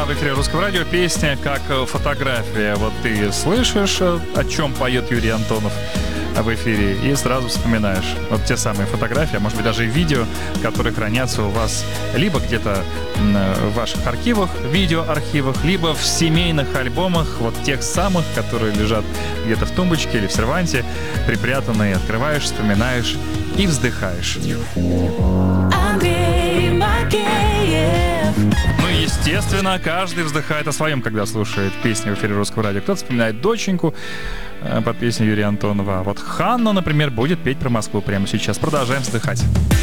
в эфире Русского радио песня как фотография. Вот ты слышишь, о чем поет Юрий Антонов в эфире, и сразу вспоминаешь вот те самые фотографии, а может быть даже и видео, которые хранятся у вас либо где-то в ваших архивах, видеоархивах, либо в семейных альбомах, вот тех самых, которые лежат где-то в тумбочке или в серванте, припрятанные. Открываешь, вспоминаешь и вздыхаешь. Ну и, естественно, каждый вздыхает о своем, когда слушает песни в эфире Русского радио. Кто-то вспоминает доченьку под песню Юрия Антонова. А вот Ханна, например, будет петь про Москву прямо сейчас. Продолжаем вздыхать.